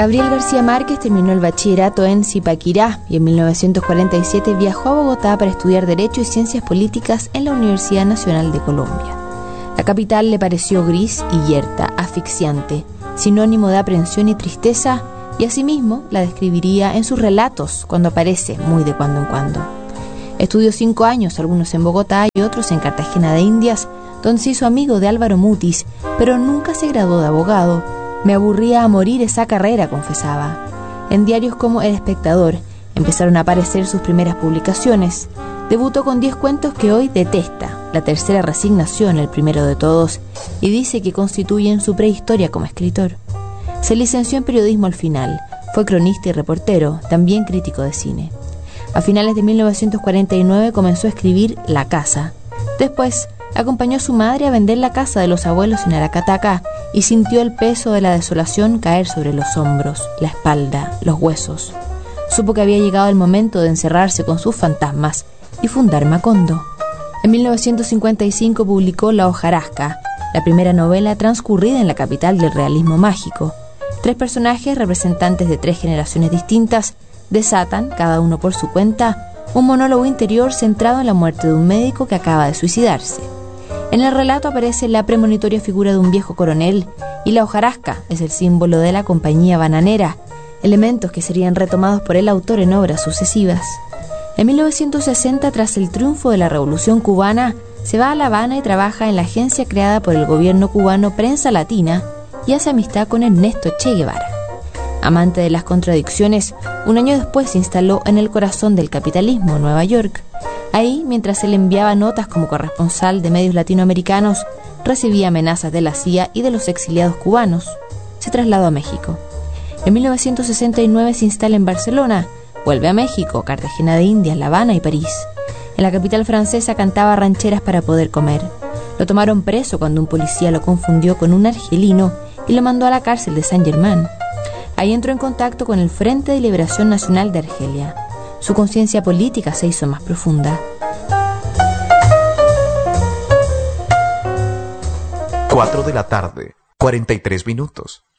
Gabriel García Márquez terminó el bachillerato en Zipaquirá y en 1947 viajó a Bogotá para estudiar Derecho y Ciencias Políticas en la Universidad Nacional de Colombia. La capital le pareció gris y yerta, asfixiante, sinónimo de aprensión y tristeza, y asimismo la describiría en sus relatos cuando aparece muy de cuando en cuando. Estudió 5 años, algunos en Bogotá y otros en Cartagena de Indias, donde se hizo amigo de Álvaro Mutis, pero nunca se graduó de abogado. Me aburría a morir esa carrera, confesaba. En diarios como El Espectador empezaron a aparecer sus primeras publicaciones. Debutó con 10 cuentos que hoy detesta, La Tercera Resignación, el primero de todos, y dice que constituyen su prehistoria como escritor. Se licenció en periodismo al final, fue cronista y reportero, también crítico de cine. A finales de 1949 comenzó a escribir La Casa. Después acompañó a su madre a vender la casa de los abuelos en Aracataca y sintió el peso de la desolación caer sobre los hombros, la espalda, los huesos. Supo que había llegado el momento de encerrarse con sus fantasmas y fundar Macondo. En 1955 publicó La hojarasca, la primera novela transcurrida en la capital del realismo mágico. 3 personajes, representantes de 3 generaciones distintas, desatan, cada uno por su cuenta, un monólogo interior centrado en la muerte de un médico que acaba de suicidarse. En el relato aparece la premonitoria figura de un viejo coronel, y la hojarasca es el símbolo de la compañía bananera, elementos que serían retomados por el autor en obras sucesivas. En 1960, tras el triunfo de la Revolución Cubana, se va a La Habana y trabaja en la agencia creada por el gobierno cubano Prensa Latina y hace amistad con Ernesto Che Guevara. Amante de las contradicciones, un año después se instaló en el corazón del capitalismo, Nueva York. Ahí, mientras él enviaba notas como corresponsal de medios latinoamericanos, recibía amenazas de la CIA y de los exiliados cubanos. Se trasladó a México. En 1969 se instala en Barcelona, vuelve a México, Cartagena de Indias, La Habana y París. En la capital francesa cantaba rancheras para poder comer. Lo tomaron preso cuando un policía lo confundió con un argelino y lo mandó a la cárcel de Saint-Germain. Ahí entró en contacto con el Frente de Liberación Nacional de Argelia. Su conciencia política se hizo más profunda. 4 de la tarde, 43 minutos.